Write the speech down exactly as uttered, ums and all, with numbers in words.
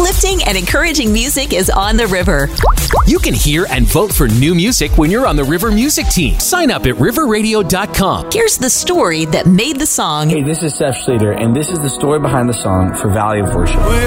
Uplifting and encouraging music is on the river. You can hear and vote for new music when you're on the River Music team. Sign up at river radio dot com. Here's the story that made the song. Hey, this is Seth Schluter, and this is the story behind the song for Valley of Worship.